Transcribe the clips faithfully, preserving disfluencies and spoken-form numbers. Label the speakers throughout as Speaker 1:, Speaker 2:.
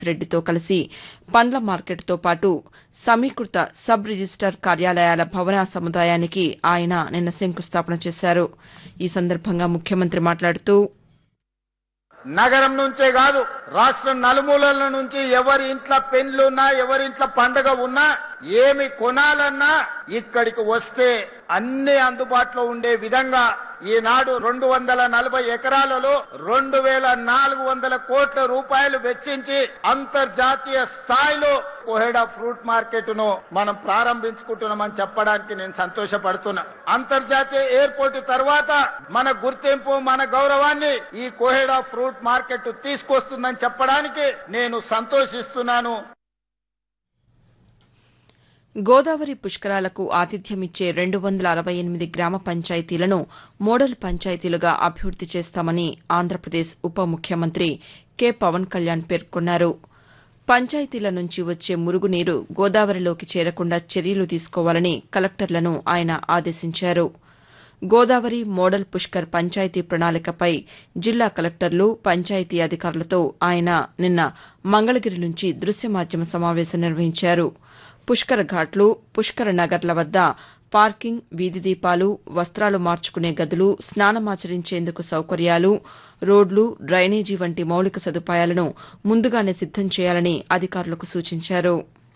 Speaker 1: రెడ్డితో కలిసి పండ్ల మార్కెట్తో పాటు సమీకృత సబ్ రిజిస్టార్ కార్యాలయాల భవన సముదాయానికి ఆయన నిన్న శంకుస్థాపన చేశారు. ఈ సందర్భంగా ముఖ్యమంత్రి మాట్లాడుతూ
Speaker 2: నగరం నుంచే కాదు రాష్ట్రం నలుమూలల నుంచి ఎవరి ఇంట్లో పెళ్లున్నా ఎవరి ఇంట్లో పండుగ ఉన్నా ఏమి కొనాలన్నా ఇక్కడికి వస్తే అన్ని అందుబాటులో ఉండే విధంగా ఈనాడు రెండు వందల నలభై ఎకరాలలో రెండు వేల నాలుగు వందల కోట్ల రూపాయలు వెచ్చించి అంతర్జాతీయ స్థాయిలో కోహెడా ఫ్రూట్ మార్కెట్ ను మనం ప్రారంభించుకుంటున్నామని చెప్పడానికి నేను సంతోషపడుతున్నా. అంతర్జాతీయ ఎయిర్పోర్ట్ తర్వాత మన గుర్తింపు మన గౌరవాన్ని ఈ కోహెడా ఫ్రూట్ మార్కెట్ తీసుకొస్తుందని చెప్పడానికి నేను సంతోషిస్తున్నాను.
Speaker 1: గోదావరి పుష్కరాలకు ఆతిథ్యమిచ్చే రెండు వందల అరవై ఎనిమిది గ్రామ పంచాయతీలను మోడల్ పంచాయతీలుగా అభివృద్ది చేస్తామని ఆంధ్రప్రదేశ్ ఉప ముఖ్యమంత్రి కె పవన్ కళ్యాణ్ పేర్కొన్నారు. పంచాయతీల నుంచి వచ్చే మురుగునీరు గోదావరిలోకి చేరకుండా చర్యలు తీసుకోవాలని కలెక్టర్లను ఆయన ఆదేశించారు. గోదావరి మోడల్ పుష్కర్ పంచాయతీ ప్రణాళికపై జిల్లా కలెక్టర్లు పంచాయతీ అధికారులతో ఆయన నిన్న మంగళగిరి నుంచి దృశ్య మాధ్యమ సమావేశం నిర్వహించారు. పుష్కర ఘాట్లు పుష్కర నగర్ల వద్ద పార్కింగ్ వీధి దీపాలు వస్త్రాలు మార్చుకునే గదులు స్నానమాచరించేందుకు సౌకర్యాలు రోడ్లు డ్రైనేజీ వంటి మౌలిక సదుపాయాలను ముందుగానే సిద్దం చేయాలని అధికారులకు సూచించారు.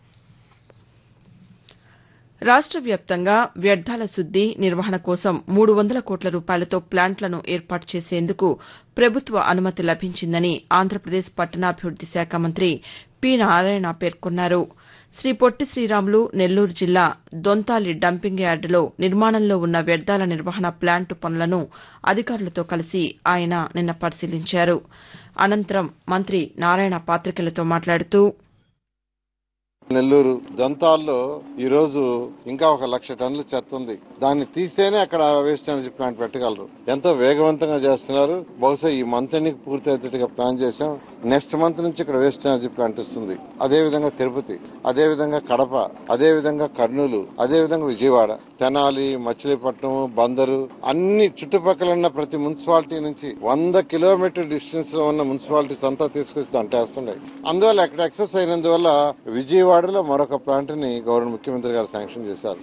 Speaker 1: రాష్ట వ్యాప్తంగా వ్యర్థాల శుద్ది నిర్వహణ కోసం మూడు వందల కోట్ల రూపాయలతో ప్లాంట్లను ఏర్పాటు చేసేందుకు ప్రభుత్వ అనుమతి లభించిందని ఆంధ్రప్రదేశ్ పట్టణాభివృద్ది శాఖ మంత్రి పి నారాయణ పేర్కొన్నారు. శ్రీ పొట్టి శ్రీరాములు నెల్లూరు జిల్లా దొంతాలి డంపింగ్ యార్డులో నిర్మాణంలో ఉన్న వ్యర్థాల నిర్వహణ ప్లాంటు పనులను అధికారులతో కలిసి ఆయన నిన్న పరిశీలించారు. అనంతరం మంత్రి నారాయణ పాతికేయులతో మాట్లాడుతూ
Speaker 3: నెల్లూరు దొంతాల్లో ఈ రోజు ఇంకా ఒక లక్ష టన్నుల చెత్త ఉంది. దాన్ని తీస్తేనే అక్కడ వేస్ట్ ఎనర్జీ ప్లాంట్ పెట్టగలరు. ఎంతో వేగవంతంగా చేస్తున్నారు. బహుశా ఈ మంత్ ఎన్నిక పూర్తి అయ్యేట్టుగా ప్లాన్ చేశాం. నెక్స్ట్ మంత్ నుంచి ఇక్కడ వేస్ట్ ఎనర్జీ ప్లాంట్ వస్తుంది. అదేవిధంగా తిరుపతి, అదేవిధంగా కడప, అదేవిధంగా కర్నూలు, అదేవిధంగా విజయవాడ, తెనాలి, మచిలీపట్నం, బందరు అన్ని చుట్టుపక్కల ఉన్న ప్రతి మున్సిపాలిటీ నుంచి వంద కిలోమీటర్ డిస్టెన్స్ లో ఉన్న మున్సిపాలిటీస్ అంతా తీసుకొచ్చి దాంట్లో అందువల్ల అక్కడ ఎక్సెస్ అయినందువల్ల విజయవాడ వాడలో మరొక ప్లాంట్ ని గౌరవ ముఖ్యమంత్రి గారు శాంక్షన్ చేశారు.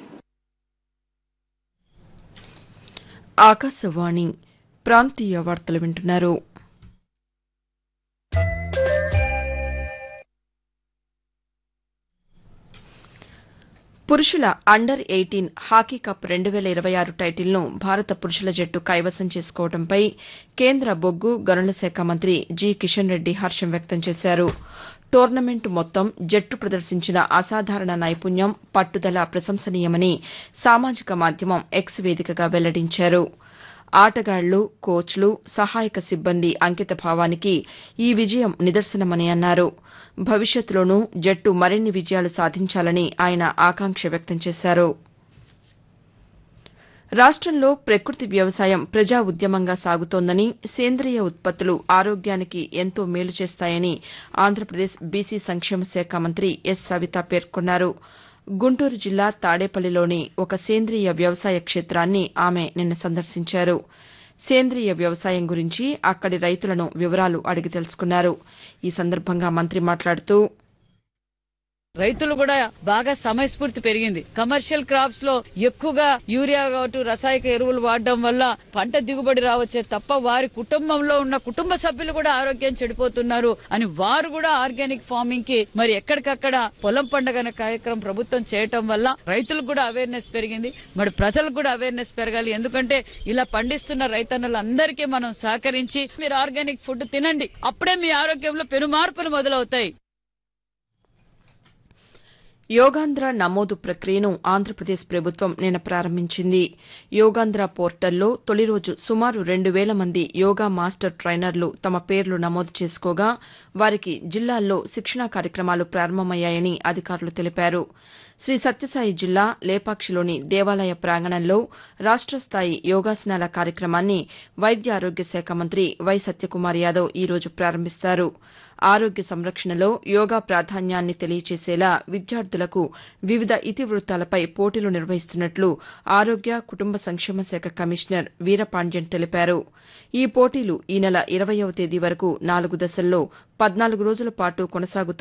Speaker 1: ఆకాశవాణి ప్రాంతీయ వార్తలు వింటున్నారు. పురుషుల అండర్ ఎయిటీన్ హాకీ కప్ రెండు వేల ఇరవై ఆరు టైటిల్ను భారత పురుషుల జట్టు కైవసం చేసుకోవడంపై కేంద్ర బొగ్గు గనుల శాఖ మంత్రి జి కిషన్ రెడ్డి హర్షం వ్యక్తం చేశారు. టోర్నమెంట్ మొత్తం జట్టు ప్రదర్శించిన అసాధారణ నైపుణ్యం పట్టుదల ప్రశంసనీయమని సామాజిక మాధ్యమం ఎక్స్ వేదికగా వెల్లడించారు. ఆటగాళ్లు కోచ్లు సహాయక సిబ్బంది అంకితభావానికి ఈ విజయం నిదర్శనమని అన్నారు. భవిష్యత్తులోనూ జట్టు మరిన్ని విజయాలు సాధించాలని ఆయన ఆకాంక్ష వ్యక్తం చేశారు. రాష్టంలో ప్రకృతి వ్యవసాయం ప్రజా ఉద్యమంగా సాగుతోందని సేంద్రియ ఉత్పత్తులు ఆరోగ్యానికి ఎంతో మేలు చేస్తాయని ఆంధ్రప్రదేశ్ బీసీ సంక్షేమ శాఖ మంత్రి ఎస్ సవిత పేర్కొన్నారు. గుంటూరు జిల్లా తాడేపల్లిలోని ఒక సేంద్రియ వ్యవసాయ క్షేత్రాన్ని ఆమె నిన్న సందర్శించారు. సేంద్రియ వ్యవసాయం గురించి అక్కడి రైతులను వివరాలు అడిగి తెలుసుకున్నారు. ఈ సందర్భంగా మంత్రి మాట్లాడుతూ
Speaker 4: రైతులు కూడా బాగా సమయస్ఫూర్తి పెరిగింది. కమర్షియల్ క్రాప్స్ లో ఎక్కువగా యూరియా కావచ్చు రసాయక ఎరువులు వాడడం వల్ల పంట దిగుబడి రావచ్చే తప్ప వారి కుటుంబంలో ఉన్న కుటుంబ సభ్యులు కూడా ఆరోగ్యం చెడిపోతున్నారు అని వారు కూడా ఆర్గానిక్ ఫార్మింగ్ కి మరి ఎక్కడికక్కడ పొలం పండుగ కార్యక్రమం ప్రభుత్వం చేయటం వల్ల రైతులకు కూడా అవేర్నెస్ పెరిగింది. మరి ప్రజలకు కూడా అవేర్నెస్ పెరగాలి. ఎందుకంటే ఇలా పండిస్తున్న రైతన్నులందరికీ మనం సహకరించి మీరు ఆర్గానిక్ ఫుడ్ తినండి. అప్పుడే మీ ఆరోగ్యంలో పెను మార్పులు మొదలవుతాయి.
Speaker 1: యోగాంధ్ర నమోదు ప్రక్రియను ఆంధ్రప్రదేశ్ ప్రభుత్వం నిన్న ప్రారంభించింది. యోగాంధ్ర పోర్టల్లో తొలి రోజు సుమారు రెండు వేల మంది యోగా మాస్టర్ ట్రైనర్లు తమ పేర్లు నమోదు చేసుకోగా వారికి జిల్లాల్లో శిక్షణా కార్యక్రమాలు ప్రారంభమయ్యాయని అధికారులు తెలిపారు. శ్రీ సత్యసాయి జిల్లా లేపాక్షిలోని దేవాలయ ప్రాంగణంలో రాష్ట స్థాయి యోగాసనాల కార్యక్రమాన్ని వైద్య ఆరోగ్య శాఖ మంత్రి వై సత్యకుమార్ యాదవ్ ఈ రోజు ప్రారంభిస్తారు. ఆరోగ్య సంరక్షణలో యోగా ప్రాధాన్యాన్ని తెలియచేసేలా విద్యార్థులకు వివిధ ఇతివృత్తాలపై పోటీలు నిర్వహిస్తున్నట్లు ఆరోగ్య కుటుంబ సంక్షేమ శాఖ కమిషనర్ వీరపాండ్యన్ తెలిపారు. ఈ పోటీలు ఈ నెల ఇరవయ్యవ తేదీ వరకు నాలుగు దశల్లో పద్నాలుగు రోజుల పాటు కొనసాగుతాయి.